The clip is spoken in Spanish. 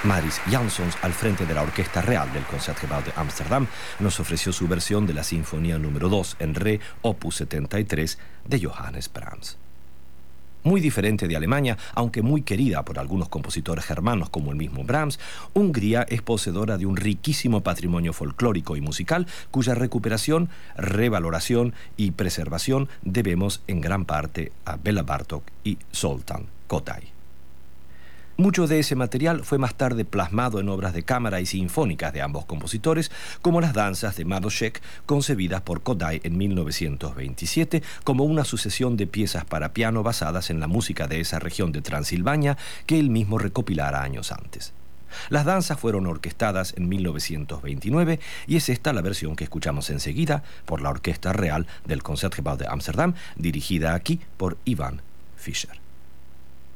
Maris Jansons, al frente de la Orquesta Real del Concertgebouw de Ámsterdam, nos ofreció su versión de la Sinfonía número 2 en Re, opus 73, de Johannes Brahms. Muy diferente de Alemania, aunque muy querida por algunos compositores germanos como el mismo Brahms, Hungría es poseedora de un riquísimo patrimonio folclórico y musical cuya recuperación, revaloración y preservación debemos en gran parte a Béla Bartók y Zoltán Kodály. Mucho de ese material fue más tarde plasmado en obras de cámara y sinfónicas de ambos compositores, como las danzas de Madošek, concebidas por Kodály en 1927 como una sucesión de piezas para piano basadas en la música de esa región de Transilvania que él mismo recopilara años antes. Las danzas fueron orquestadas en 1929 y es esta la versión que escuchamos enseguida por la Orquesta Real del Concertgebouw de Ámsterdam, dirigida aquí por Ivan Fischer.